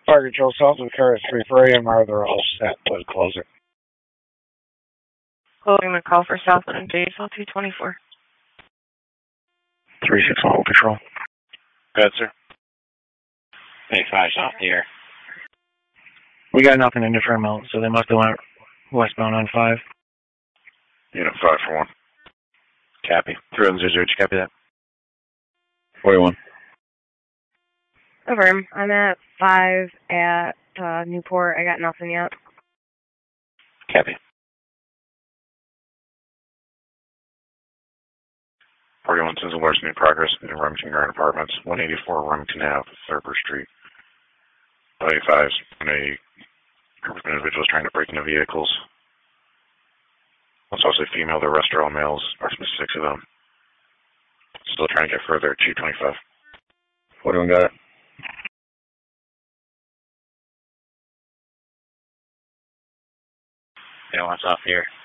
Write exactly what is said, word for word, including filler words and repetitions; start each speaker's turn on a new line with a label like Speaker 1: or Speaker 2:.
Speaker 1: Fire control south of the car at three four A M R. They're all set. Let's close it.
Speaker 2: Closing the call for Southland Daysville two twenty-four.
Speaker 1: three six one control.
Speaker 3: Go ahead, sir. Big five off the air.
Speaker 1: We got nothing in the terminal, so they must have went westbound on five.
Speaker 3: Unit five for one. Copy. three one zero zero, did you copy that?
Speaker 4: forty-one.
Speaker 2: Over. I'm at five at uh, Newport. I got nothing yet.
Speaker 3: Copy. forty-one says alerts new progress in Remington Garden Apartments, one eighty-four Remington Avenue, Thurber Street. one eighty-five, and a group of individuals trying to break into vehicles. It's also a female, the rest are all males, approximately six of them. Still trying to get further at two twenty-five.
Speaker 4: forty-one got it.
Speaker 3: Yeah, what's off here?